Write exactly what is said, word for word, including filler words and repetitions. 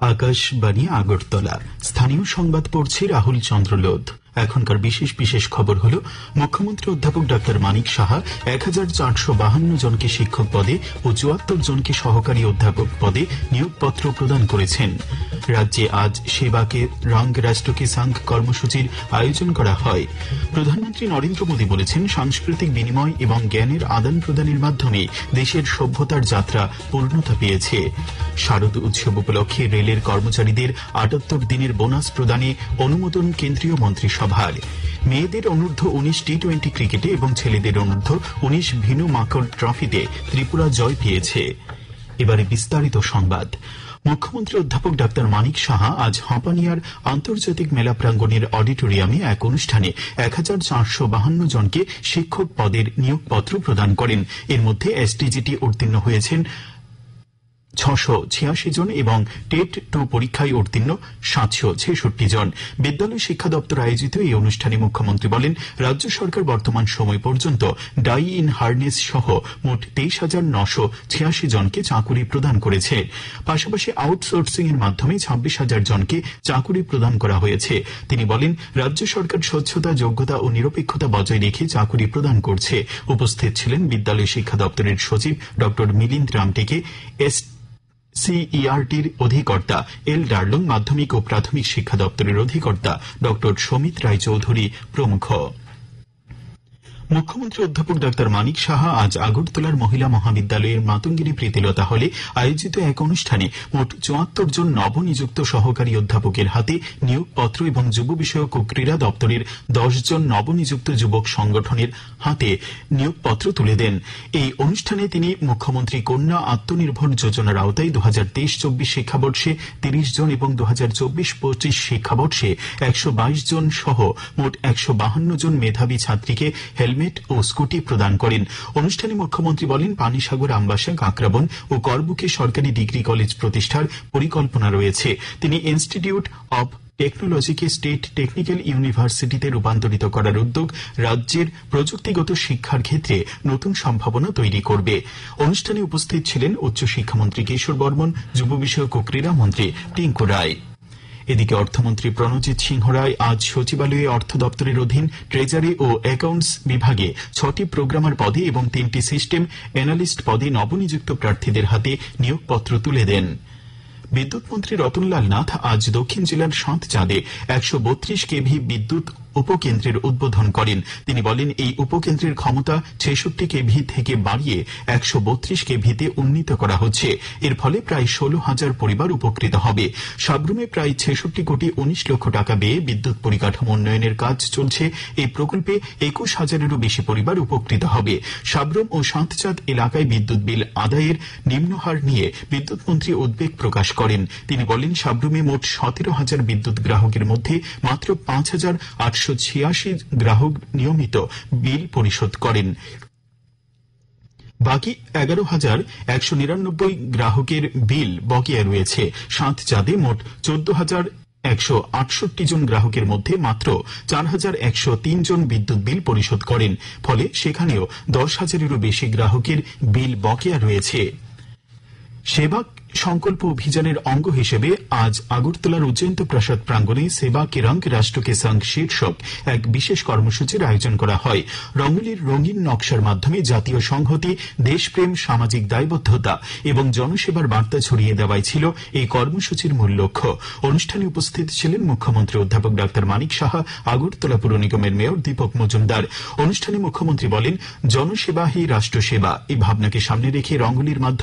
আকাশবাণী আগরতলা। স্থানীয় সংবাদ পড়ছি রাহুল চন্দ্র লোধ। এখনকার বিশেষ বিশেষ খবর হল, মুখ্যমন্ত্রী অধ্যাপক ডাক্তার মানিক সাহা এক হাজার চারশো বাহান্ন জনকে শিক্ষক পদে ও চুয়াত্তর জনকে সহকারী অধ্যাপক পদে নিয়োগপত্র প্রদান করেছেন। রাজ্যে আজ সেবাকে রঙ রাষ্ট্রকে সাংঘ কর্মসূচির আয়োজন করা হয়। প্রধানমন্ত্রী নরেন্দ্র মোদী বলেছেন, সাংস্কৃতিক বিনিময় এবং জ্ঞানের আদান প্রদানের মাধ্যমে দেশের সভ্যতার যাত্রা পূর্ণতা পেয়েছে। শারদ উৎসব উপলক্ষে রেলের কর্মচারীদের আটাত্তর দিনের বোনাস প্রদানে অনুমোদন কেন্দ্রীয় মন্ত্রিসভার। মেয়েদের অনূর্ধ্ব উনিশ টি টোয়েন্টি ক্রিকেটে এবং ছেলেদের অনূর্ধ্ব উনিশ ভিনু মাকড় ট্রফিতে ত্রিপুরা জয় পেয়েছে। এবারে বিস্তারিত সংবাদ। মুখ্যমন্ত্রী অধ্যাপক ডাক্তার মানিক সাহা আজ হাঁপানিয়ার আন্তর্জাতিক মেলা প্রাঙ্গণের অডিটোরিয়ামে এক অনুষ্ঠানে এক হাজার চারশো বাহান্ন জনকে শিক্ষক পদের নিয়োগপত্র প্রদান করেন। এর মধ্যে এসটিজিটি উত্তীর্ণ হয়েছেন ছশো ছিয়াশি জন এবং টেট টু পরীক্ষায় উত্তীর্ণ সাতশো ছেষট্টি জন। বিদ্যালয় শিক্ষা দপ্তর আয়োজিত এই অনুষ্ঠানে মুখ্যমন্ত্রী বলেন, রাজ্য সরকার বর্তমান সময় পর্যন্ত ডাই ইন হার্নেস সহ মোট তেইশ হাজার নশো ছিয়াশি জনকে চাকুরি প্রদান করেছে। পাশাপাশি আউটসোর্সিং এর মাধ্যমে ছাব্বিশ হাজার জনকে চাকুরি প্রদান করা হয়েছে। তিনি বলেন, রাজ্য সরকার স্বচ্ছতা, যোগ্যতা ও নিরপেক্ষতা বজায় রেখে চাকুরি প্রদান করছে। উপস্থিত ছিলেন বিদ্যালয় শিক্ষা দপ্তরের সচিব ড মিলিন্দ রামটেকে, এস সিইআরটির অধিকর্তা এল ডার্লং, মাধ্যমিক ও প্রাথমিক শিক্ষা দপ্তরের অধিকর্তা ড সমিত রায়চৌধুরী প্রমুখ। মুখ্যমন্ত্রী অধ্যাপক ডাক্তার মানিক সাহা আজ আগরতলার মহিলা মহাবিদ্যালয়ের মাতঙ্গিনী প্রীতিলতা হলে আয়োজিত এক অনুষ্ঠানে মোট চুয়াত্তর জন নবনিযুক্ত সহকারী অধ্যাপকের হাতে নিয়োগপত্র এবং যুব বিষয়ক ও ক্রীড়া দপ্তরের দশ জন নবনিযুক্ত যুবক সংগঠনের হাতে নিয়োগপত্র তুলে দেন। এই অনুষ্ঠানে তিনি মুখ্যমন্ত্রী কন্যা আত্মনির্ভর যোজনার আওতায় দু হাজার তেইশ চব্বিশ শিক্ষাবর্ষে তিরিশ জন এবং দু হাজার চব্বিশ পঁচিশ শিক্ষাবর্ষে একশো বাইশ জন সহ মোট একশো বাহান্ন জন মেধাবী ছাত্রীকে হেলমেট ও স্কুটি প্রদান করেন। অনুষ্ঠানে মুখ্যমন্ত্রী বলেন, পানিসাগর, আমবাসা, কাঁকড়াবন ও করবুকে সরকারি ডিগ্রি কলেজ প্রতিষ্ঠার পরিকল্পনা রয়েছে। তিনি ইনস্টিটিউট অব টেকনোলজিকে স্টেট টেকনিক্যাল ইউনিভার্সিটিতে রূপান্তরিত করার উদ্যোগ রাজ্যের প্রযুক্তিগত শিক্ষার ক্ষেত্রে নতুন সম্ভাবনা তৈরি করবে। অনুষ্ঠানে উপস্থিত ছিলেন উচ্চশিক্ষামন্ত্রী কিশোর বর্মন, যুব বিষয়ক ও ক্রীড়ামন্ত্রী টিঙ্কু রায়। এদিকে অর্থমন্ত্রী প্রণজিৎ সিংহ রায় আজ সচিবালয়ে অর্থ দপ্তরের অধীন ট্রেজারি ও অ্যাকাউন্টস বিভাগে ছটি প্রোগ্রামার পদে এবং তিনটি সিস্টেম অ্যানালিস্ট পদে নবনিযুক্ত প্রার্থীদের হাতে নিয়োগপত্র তুলে দেন। বিদ্যুৎ মন্ত্রী রতনলাল নাথ আজ দক্ষিণ জেলার সাঁতচাঁদে একশো বত্রিশ কেভি বিদ্যুৎ উপকেন্দ্রের উদ্বোধন করেন। তিনি বলেন, এই উপকেন্দ্রের ক্ষমতা ছেষট্টি কেভি থেকে বাড়িয়ে একশো বত্রিশ কেভিতে উন্নীত করা হচ্ছে। এর ফলে প্রায় ষোলো হাজার পরিবার উপকৃত হবে। সাব্রুমে প্রায় ছেষট্টি কোটি উনিশ লক্ষ টাকা ব্যয়ে বিদ্যুৎ পরিকাঠামো উন্নয়নের কাজ চলছে। এই প্রকল্পে একুশ হাজারেরও বেশি পরিবার উপকৃত হবে। সাব্রুম ও সাঁতচাঁদ এলাকায় বিদ্যুৎ বিল আদায়ের নিম্নহার নিয়ে বিদ্যুৎ মন্ত্রী উদ্বেগ প্রকাশ করেন। তিনি বলেন, সাব্রুমে মোট সতেরো হাজার বিদ্যুৎ গ্রাহকের মধ্যে মাত্র পাঁচ হাজার আটশো ছিয়াশি গ্রাহক নিয়মিত বিল পরিশোধ করেন। বাকি এগারো হাজার একশো নিরানব্বই গ্রাহকের বিল বকেয়া রয়েছে। সাঁতচাঁদে মোট চোদ্দ হাজার একশো আটষট্টি জন গ্রাহকের মধ্যে মাত্র চার হাজার একশো তিন জন বিদ্যুৎ বিল পরিশোধ করেন। ফলে সেখানেও দশ হাজারেরও বেশি গ্রাহকের বিল বকেয়া রয়েছে। সেবা সংকল্প অভিযানের অঙ্গ হিসেবে আজ আগরতলার উজ্জয়ন্ত প্রাসাদ প্রাঙ্গণে সেবা কে রঙ রাষ্ট্রকে সাংঘ শীর্ষক এক বিশেষ কর্মসূচির আয়োজন করা হয়। রঙ্গলির রঙিন নকশার মাধ্যমে জাতীয় সংহতি, দেশপ্রেম, সামাজিক দায়বদ্ধতা এবং জনসেবার বার্তা ছড়িয়ে দেওয়াই ছিল এই কর্মসূচির মূল লক্ষ্য। অনুষ্ঠানে উপস্থিত ছিলেন মুখ্যমন্ত্রী অধ্যাপক ডাক্তার মানিক সাহা, আগরতলা পুর নিগমের মেয়র দীপক মজুমদার। অনুষ্ঠানে মুখ্যমন্ত্রী বলেন, জনসেবা হি রাষ্ট্র সেবা এই ভাবনাকে সামনে রেখে রঙ্গলির মাধ্যমে